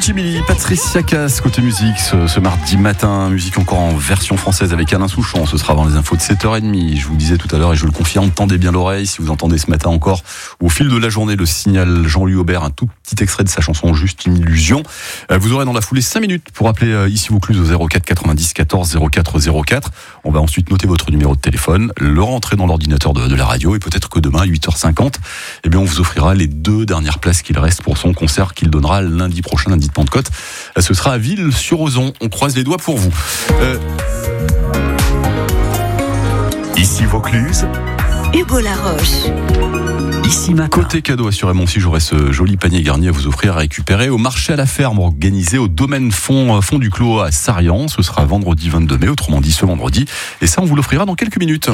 Timili, Patricia Cass, côté musique, ce mardi matin, musique encore en version française avec Alain Souchon, ce sera avant les infos de 7h30, je vous le disais tout à l'heure et je vous le confirme, tendez bien l'oreille si vous entendez ce matin encore, au fil de la journée, le signal Jean-Louis Aubert, un tout petit extrait de sa chanson Juste une illusion. Vous aurez dans la foulée 5 minutes pour appeler ici Vaucluse au 04 90 14 04 04. On va ensuite noter votre numéro de téléphone, le rentrer dans l'ordinateur de la radio et peut-être que demain à 8h50, eh bien on vous offrira les 2 dernières places qu'il reste pour son concert qu'il donnera lundi prochain, lundi de Pentecôte. Ce sera à Ville-sur-Ozon. On croise les doigts pour vous. Ici Vaucluse, Hugo Laroche. ici Matin. Côté cadeau, assurément, si j'aurai ce joli panier garni à vous offrir à récupérer au marché à la ferme organisé au domaine fond du Clos à Sarian. Ce sera vendredi 22 mai, autrement dit ce vendredi. Et ça, on vous l'offrira dans quelques minutes.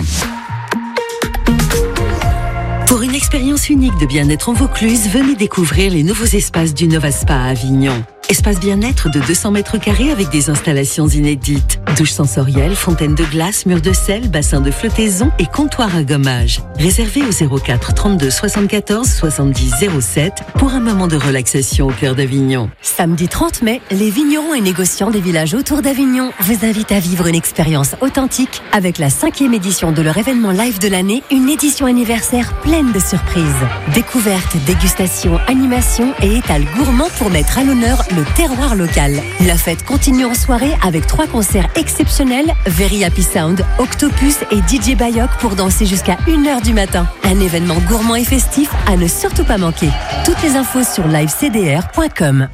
Pour une expérience unique de bien-être en Vaucluse, venez découvrir les nouveaux espaces du Nova Spa à Avignon. Espace bien-être de 200 mètres carrés avec des installations inédites. Douche sensorielle, fontaine de glace, mur de sel, bassin de flottaison et comptoir à gommage. Réservé au 04 32 74 70 07 pour un moment de relaxation au cœur d'Avignon. Samedi 30 mai, les vignerons et négociants des villages autour d'Avignon vous invitent à vivre une expérience authentique avec la 5e édition de leur événement live de l'année, une édition anniversaire pleine de surprises. Découvertes, dégustations, animations et étals gourmands pour mettre à l'honneur le terroir local. La fête continue en soirée avec 3 concerts exceptionnels, Very Happy Sound, Octopus et DJ Bayok pour danser jusqu'à 1h du matin. Un événement gourmand et festif à ne surtout pas manquer. Toutes les infos sur livecdr.com.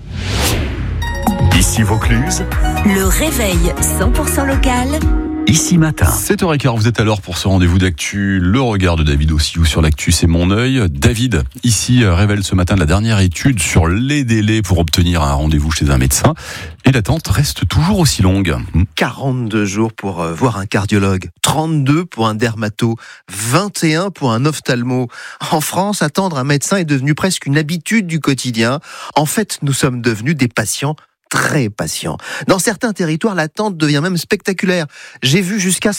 Ici Vaucluse, Le réveil 100% local. ici Matin. 7h15, vous êtes à l'heure pour ce rendez-vous d'actu. Le regard de David aussi, ou sur l'actu, c'est mon œil. David, ici, révèle ce matin la dernière étude sur les délais pour obtenir un rendez-vous chez un médecin. Et l'attente reste toujours aussi longue. 42 jours pour voir un cardiologue, 32 pour un dermato, 21 pour un ophtalmo. En France, attendre un médecin est devenu presque une habitude du quotidien. En fait, nous sommes devenus des patients très patients. Dans certains territoires, l'attente devient même spectaculaire. J'ai vu jusqu'à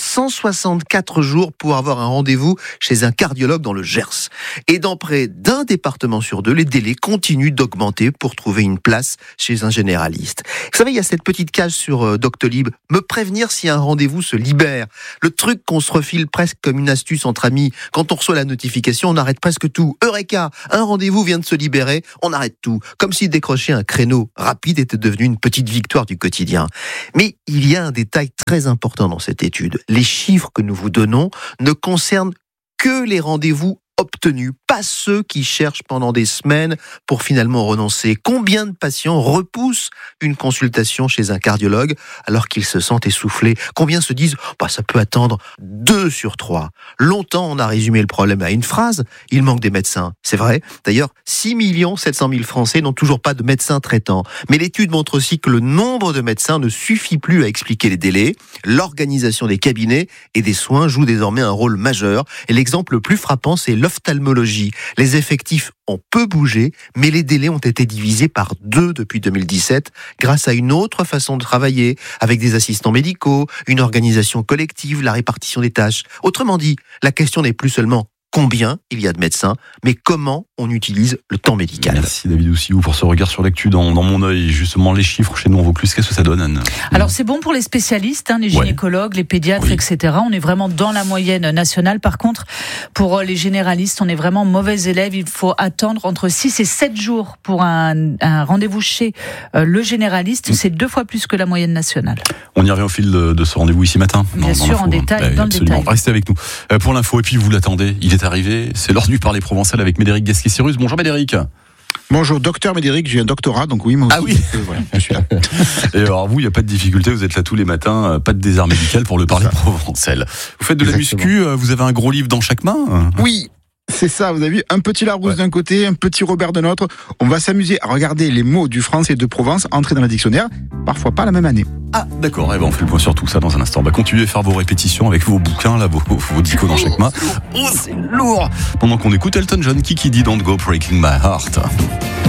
164 jours pour avoir un rendez-vous chez un cardiologue dans le Gers. Et dans près d'un département sur 2, les délais continuent d'augmenter pour trouver une place chez un généraliste. Vous savez, il y a cette petite case sur Doctolib, me prévenir si un rendez-vous se libère. Le truc qu'on se refile presque comme une astuce entre amis. Quand on reçoit la notification, on arrête presque tout. Eureka, un rendez-vous vient de se libérer, on arrête tout. Comme si décrocher un créneau rapide était devenu une petite victoire du quotidien. Mais il y a un détail très important dans cette étude. Les chiffres que nous vous donnons ne concernent que les rendez-vous obtenus, pas ceux qui cherchent pendant des semaines pour finalement renoncer. Combien de patients repoussent une consultation chez un cardiologue alors qu'ils se sentent essoufflés? Combien se disent ça peut attendre 2 sur 3? Longtemps, on a résumé le problème à une phrase, il manque des médecins. C'est vrai. D'ailleurs, 6 700 000 Français n'ont toujours pas de médecin traitant. Mais l'étude montre aussi que le nombre de médecins ne suffit plus à expliquer les délais. L'organisation des cabinets et des soins joue désormais un rôle majeur. Et l'exemple le plus frappant, c'est l'ophtalmologie. Les effectifs ont peu bougé, mais les délais ont été divisés par 2 depuis 2017 grâce à une autre façon de travailler, avec des assistants médicaux, une organisation collective, la répartition des tâches. Autrement dit, la question n'est plus seulement combien il y a de médecins, mais comment on utilise le temps médical. Merci David Oussiou pour ce regard sur l'actu dans mon œil. Justement, les chiffres chez nous en Vaucluse, qu'est-ce que ça donne, Anne? Alors c'est bon pour les spécialistes, les gynécologues, les pédiatres, Oui. etc. On est vraiment dans la moyenne nationale. Par contre, pour les généralistes, on est vraiment mauvais élèves. Il faut attendre entre 6 et 7 jours pour un rendez-vous chez le généraliste. C'est 2 fois plus que la moyenne nationale. On y revient au fil de ce rendez-vous ici matin. Bien sûr, en détail, dans le détail. Restez avec nous. Pour l'info, et puis vous l'attendez, il est arrivé, c'est l'heure du parler provençal avec Médéric Gasquet-Cyrus. Bonjour Médéric. Bonjour, docteur Médéric, j'ai un doctorat, donc oui, moi aussi. Ah oui. Voilà, je suis là. Et alors vous, il n'y a pas de difficulté, vous êtes là tous les matins, pas de désert médical pour le parler provençal. Vous faites de la Exactement. muscu, vous avez un gros livre dans chaque main? Oui, c'est ça, vous avez vu, un petit Larousse d'un côté, un petit Robert de l'autre. On va s'amuser à regarder les mots du français de Provence entrer dans le dictionnaire, parfois pas la même année. Ah d'accord, on fait le point sur tout ça dans un instant. Continuez à faire vos répétitions avec vos bouquins, là, vos dicos dans chaque main. Oh, c'est lourd. Pendant qu'on écoute Elton John, qui dit Don't Go Breaking My Heart.